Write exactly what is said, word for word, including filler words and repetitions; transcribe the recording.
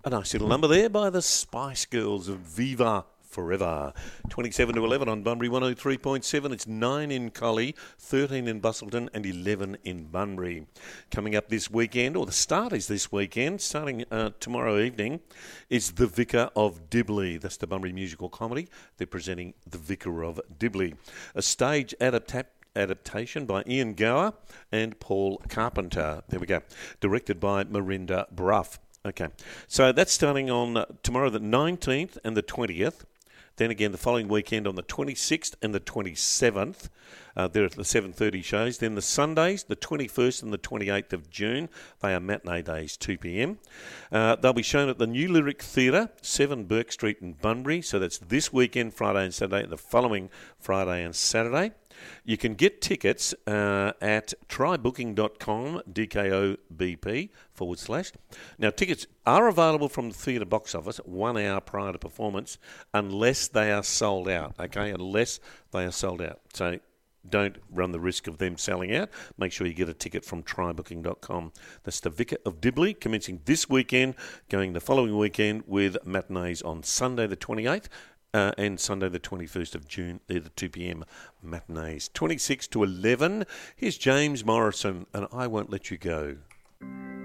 A nice little number there by the Spice Girls of Viva Forever. twenty-seven to eleven on Bunbury one oh three point seven. It's nine in Collie, thirteen in Bustleton and eleven in Bunbury. Coming up this weekend, or the start is this weekend, starting uh, tomorrow evening, is The Vicar of Dibley. That's the Bunbury musical comedy. They're presenting The Vicar of Dibley. A stage adaptation. Adaptation by Ian Gower and Paul Carpenter. There we go. Directed by Marinda Bruff. Okay. So that's starting on uh, tomorrow the nineteenth and the twentieth. Then again the following weekend on the twenty-sixth and the twenty-seventh. Uh, there are the seven thirty shows. Then the Sundays, the twenty-first and the twenty-eighth of June. They are matinee days, two p.m. Uh, they'll be shown at the New Lyric Theatre, seven Burke Street in Bunbury. So that's this weekend, Friday and Saturday, and the following Friday and Saturday. You can get tickets uh, at trybooking.com, D K O B P forward slash. Now, tickets are available from the theatre box office one hour prior to performance unless they are sold out, okay, unless they are sold out. So don't run the risk of them selling out. Make sure you get a ticket from trybooking dot com. That's The Vicar of Dibley, commencing this weekend, going the following weekend with matinees on Sunday the twenty-eighth. Uh, and Sunday the twenty-first of June, they're the two p.m. matinees. twenty-six to eleven, here's James Morrison, and I Won't Let You Go.